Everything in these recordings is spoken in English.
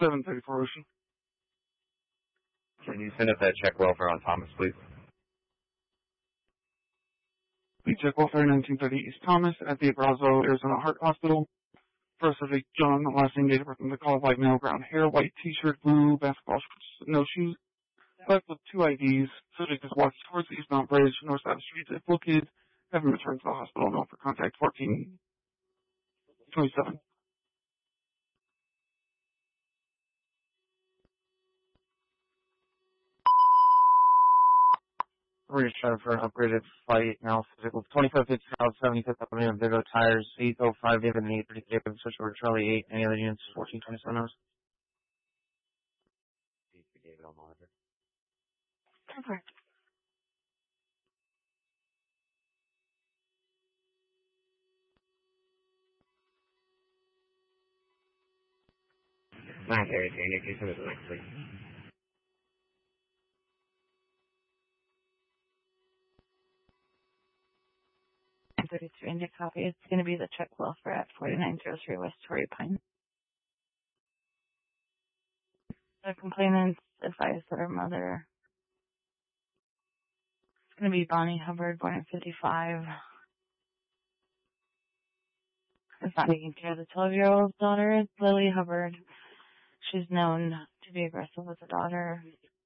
734 Ocean. Can you send up that check welfare on Thomas, please? The check welfare 1930 East Thomas at the Brownsville, Arizona Heart Hospital. First subject, John, last name, date of birth, and the call, white male, brown hair, white t-shirt, blue basketball shorts, no shoes. Left with 2 IDs. Subject is walked towards the Eastbound Bridge, north side of the street. If located, have him returned to the hospital. Note for contact 1427. We're just trying for an upgraded flight now. Physical 2550 South 75th Avenue, Vigo Tires, 805 David and 830 David, switch over Charlie 8. Any other units? 1427 hours. David on monitor. Perfect. Nice, Eric. Can you send it to next, please? India copy. It's going to be the check welfare at 4903 West Torrey Pine. The complainants advised that her mother is going to be Bonnie Hubbard, born in 55. Is not taking care of the 12-year-old daughter, Lily Hubbard. She's known to be aggressive with her daughter.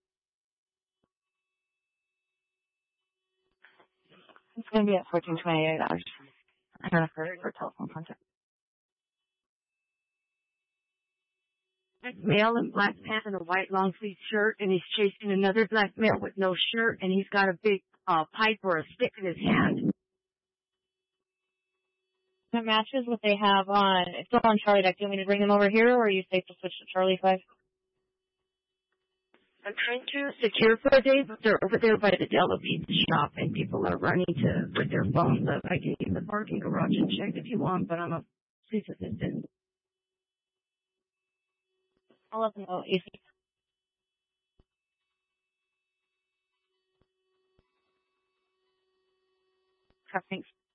It's going to be at 1428 hours. I don't know for telephone contact. Black male in black pants and a white long sleeve shirt, and he's chasing another black male with no shirt, and he's got a big pipe or a stick in his hand. It matches what they have on. It's still on Charlie Deck. Do you want me to bring them over here, or are you safe to switch to Charlie 5? I'm trying to secure for a day, but they're over there by the Della Pizza shop, and people are running with their phones up. I can use the parking garage and check if you want, but I'm a police assistant. I'll let them know. Easy. Thanks.